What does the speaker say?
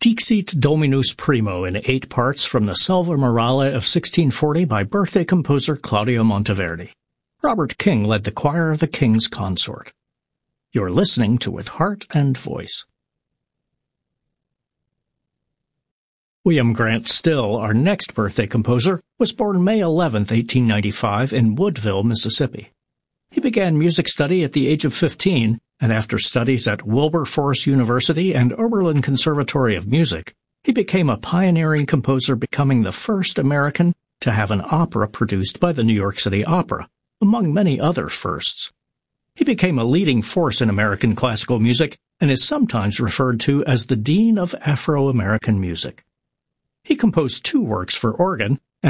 Dixit Dominus Primo in 8 parts from the Salve Morale of 1640 by birthday composer Claudio Monteverdi. Robert King led the choir of the King's Consort. You're listening to With Heart and Voice. William Grant Still, our next birthday composer, was born May 11, 1895, in Woodville, Mississippi. He began music study at the age of 15, and after studies at Wilberforce University and Oberlin Conservatory of Music, he became a pioneering composer, becoming the first American to have an opera produced by the New York City Opera, among many other firsts. He became a leading force in American classical music and is sometimes referred to as the Dean of Afro-American Music. He composed 2 works for organ,